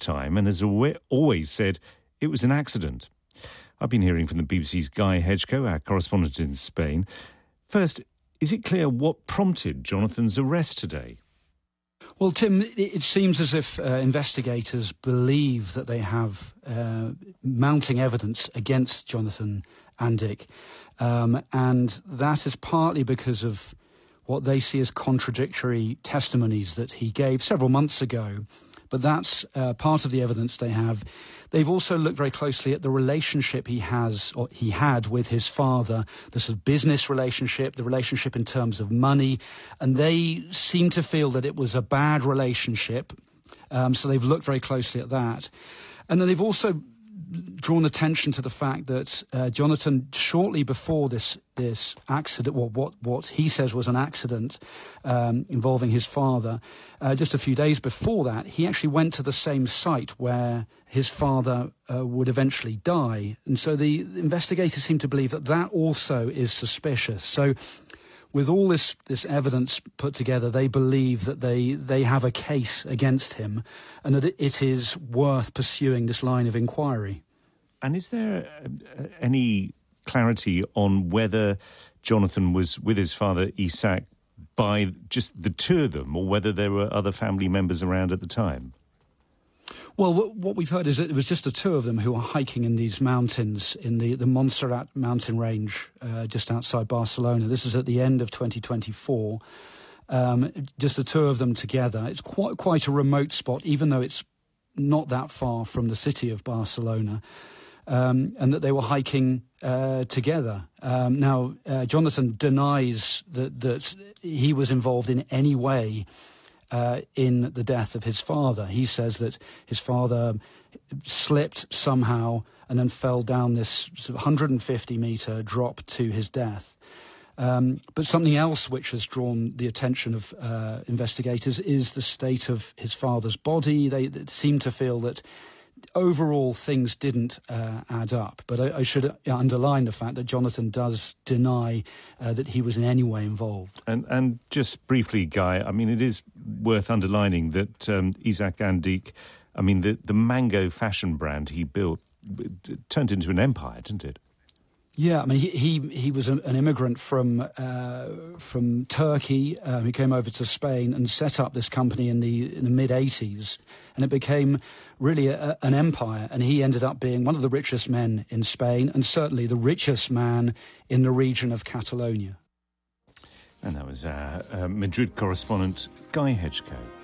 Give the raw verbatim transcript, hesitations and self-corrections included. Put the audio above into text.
time and has alwa- always said it was an accident. I've been hearing from the B B C's Guy Hedgecoe, our correspondent in Spain. First, is it clear what prompted Jonathan's arrest today? Well, Tim, it seems as if uh, investigators believe that they have uh, mounting evidence against Jonathan Andic, um, and that is partly because of what they see as contradictory testimonies that he gave several months ago. But that's uh, part of the evidence they have. They've also looked very closely at the relationship he has, or he had with his father, the sort of business relationship, the relationship in terms of money, and they seem to feel that it was a bad relationship. Um, so they've looked very closely at that. And then they've also drawn attention to the fact that uh, Jonathan, shortly before this this accident, well, what what he says was an accident um, involving his father, uh, just a few days before that, he actually went to the same site where his father uh, would eventually die. And so the investigators seem to believe that that also is suspicious. So with all this, this evidence put together, they believe that they, they have a case against him and that it is worth pursuing this line of inquiry. And is there uh, any clarity on whether Jonathan was with his father, Isaac, by just the two of them, or whether there were other family members around at the time? Well, what we've heard is that it was just the two of them who were hiking in these mountains, in the, the Montserrat mountain range uh, just outside Barcelona. This is at the end of twenty twenty-four. Um, just the two of them together. It's quite, quite a remote spot, even though it's not that far from the city of Barcelona, um, and that they were hiking uh, together. Um, now, uh, Jonathan denies that, that he was involved in any way Uh, in the death of his father. He says that his father slipped somehow and then fell down this sort of one hundred fifty metre drop to his death. Um, but something else which has drawn the attention of uh, investigators is the state of his father's body. They, they seem to feel that overall things didn't uh, add up. But I, I should underline the fact that Jonathan does deny uh, that he was in any way involved. And and just briefly, Guy, I mean, it is worth underlining that um, Isaac Andic, I mean, the, the mango fashion brand he built turned into an empire, didn't it? Yeah, I mean, he he, he was an, an immigrant from uh, from Turkey um, who came over to Spain and set up this company in the in the mid eighties, and it became really a, an empire. And he ended up being one of the richest men in Spain, and certainly the richest man in the region of Catalonia. And that was our uh, Madrid correspondent Guy Hedgecoe.